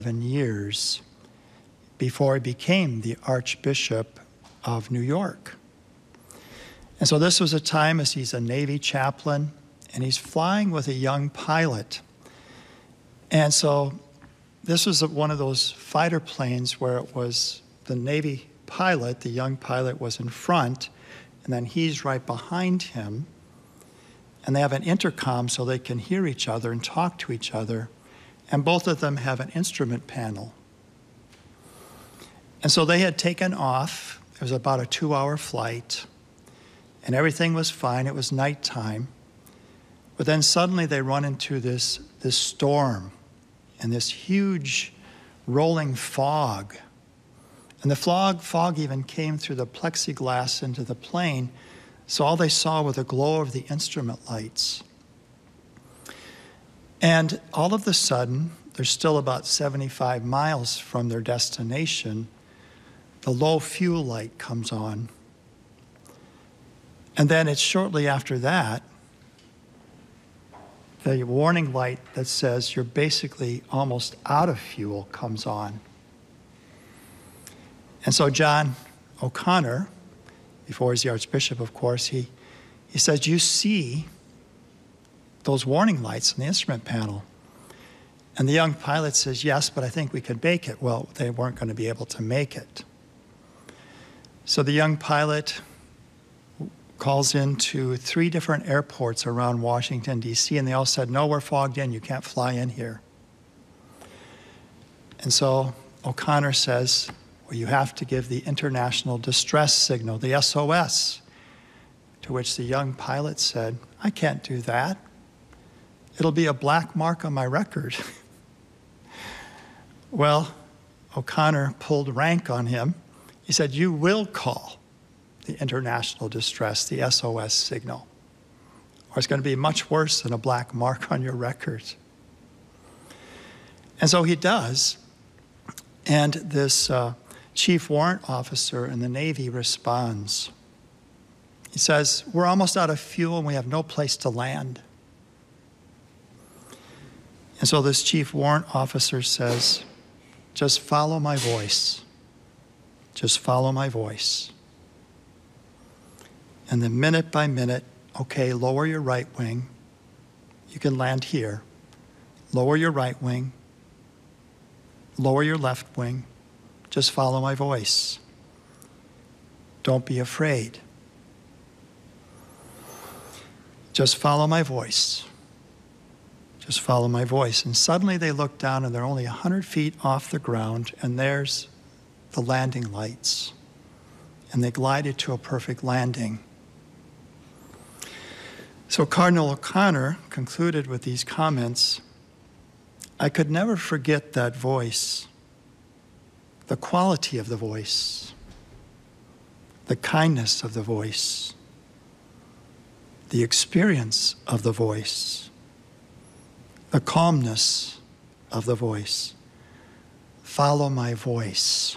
years before he became the Archbishop of New York. And so this was a time as he's a Navy chaplain, and he's flying with a young pilot. And so this was one of those fighter planes where it was the Navy pilot, the young pilot was in front, and then he's right behind him. And they have an intercom so they can hear each other and talk to each other. And both of them have an instrument panel. And so they had taken off. It was about a 2-hour flight. And everything was fine. It was nighttime. But then suddenly they run into this storm and this huge rolling fog. And the fog even came through the plexiglass into the plane. So all they saw were the glow of the instrument lights. And all of a sudden, they're still about 75 miles from their destination, the low fuel light comes on. And then it's shortly after that, the warning light that says you're basically almost out of fuel comes on. And so John O'Connor, before he's the Archbishop, of course, he says, you see those warning lights on the instrument panel? And the young pilot says, yes, but I think we could make it. Well, they weren't going to be able to make it. So the young pilot calls into 3 different airports around Washington, D.C., and they all said, no, we're fogged in. You can't fly in here. And so O'Connor says, well, you have to give the international distress signal, the SOS, to which the young pilot said, I can't do that. It'll be a black mark on my record. Well, O'Connor pulled rank on him. He said, you will call the international distress, the SOS signal, or it's going to be much worse than a black mark on your record. And so he does. And this chief warrant officer in the Navy responds. He says, we're almost out of fuel and we have no place to land. And so this chief warrant officer says, just follow my voice. Just follow my voice. And then minute by minute, okay, lower your right wing. You can land here. Lower your right wing. Lower your left wing. Just follow my voice. Don't be afraid. Just follow my voice. Just follow my voice. And suddenly they look down and they're only 100 feet off the ground, and there's the landing lights. And they glided to a perfect landing. So Cardinal O'Connor concluded with these comments, I could never forget that voice, the quality of the voice, the kindness of the voice, the experience of the voice, the calmness of the voice. Follow my voice.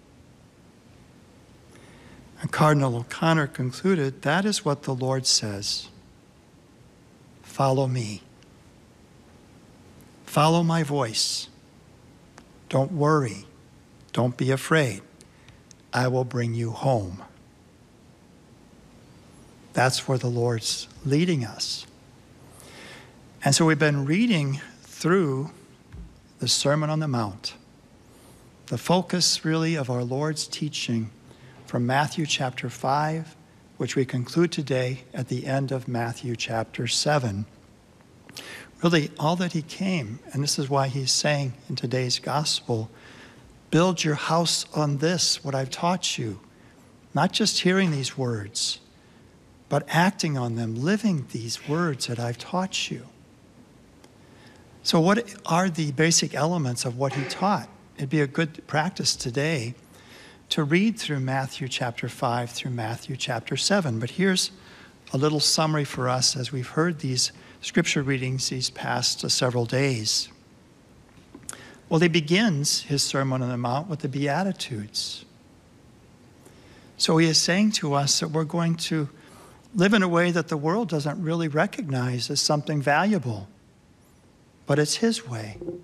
And Cardinal O'Connor concluded, that is what the Lord says. Follow me. Follow my voice. Don't worry. Don't be afraid. I will bring you home. That's where the Lord's leading us. And so we've been reading through the Sermon on the Mount, the focus really of our Lord's teaching from Matthew chapter 5, which we conclude today at the end of Matthew chapter 7. Really, all that he came, and this is why he's saying in today's gospel, build your house on this, what I've taught you. Not just hearing these words, but acting on them, living these words that I've taught you. So what are the basic elements of what he taught? It'd be a good practice today to read through Matthew chapter 5 through Matthew chapter 7. But here's a little summary for us as we've heard these scripture readings these past several days. Well, he begins his Sermon on the Mount with the Beatitudes. So he is saying to us that we're going to live in a way that the world doesn't really recognize as something valuable. But it's his way.